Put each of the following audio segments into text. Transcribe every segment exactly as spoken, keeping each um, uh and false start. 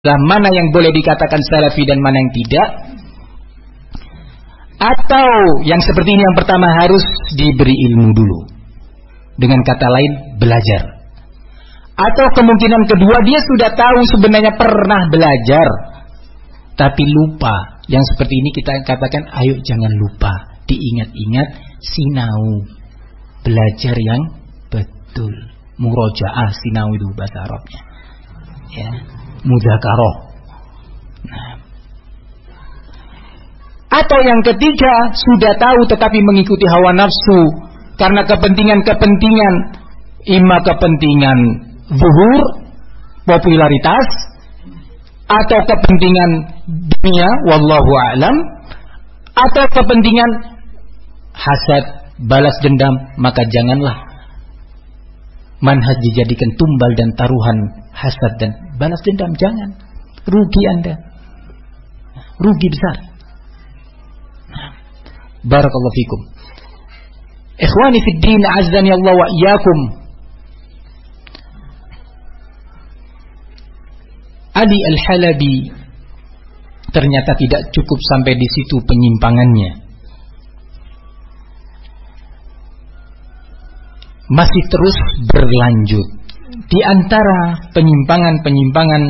mana yang boleh dikatakan salafi dan mana yang tidak? Atau yang seperti ini, yang pertama harus diberi ilmu dulu, dengan kata lain belajar. Atau kemungkinan kedua, dia sudah tahu sebenarnya pernah belajar tapi lupa. Yang seperti ini kita katakan, ayo jangan lupa, diingat-ingat, sinau, belajar yang betul. Murojaah, sinau itu bahasa Arabnya, ya, mudzakarah. Nah. Atau yang ketiga, sudah tahu tetapi mengikuti hawa nafsu karena kepentingan-kepentingan, ima kepentingan zuhur, popularitas, atau kepentingan dunia, wallahu a'lam, atau kepentingan hasad, balas dendam. Maka janganlah manhaj dijadikan tumbal dan taruhan hasad dan balas dendam. Jangan, rugi Anda, rugi besar. Barakallahu fikum. Ikhwani fid din, azzani Allah wa iyyakum. Ali Al-Halabi ternyata tidak cukup sampai di situ penyimpangannya. Masih terus berlanjut. Di antara penyimpangan-penyimpangan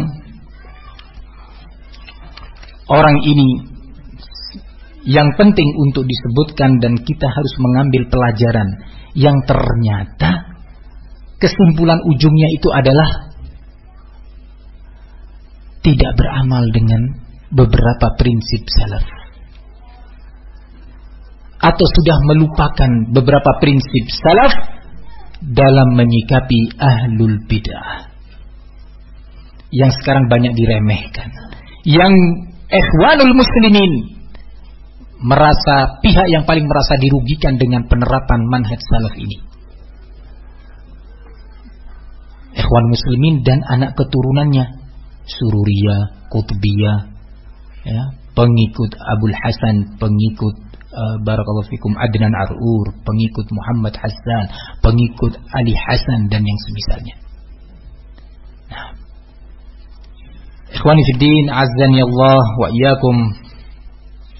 orang ini yang penting untuk disebutkan dan kita harus mengambil pelajaran, yang ternyata kesimpulan ujungnya itu adalah tidak beramal dengan beberapa prinsip salaf, atau sudah melupakan beberapa prinsip salaf dalam menyikapi ahlul bid'ah yang sekarang banyak diremehkan, yang ikhwanul muslimin merasa pihak yang paling merasa dirugikan dengan penerapan manhaj salaf ini. Ikhwan muslimin dan anak keturunannya, Sururiyah, Qutbiyah, ya, pengikut Abul Hasan, pengikut uh, barakallahu fikum Adnan Ar'ur, pengikut Muhammad Hassan, pengikut Ali Hasan dan yang semisalnya. Nah, ikhwani fiddin, azzani Allah wa iyyakum.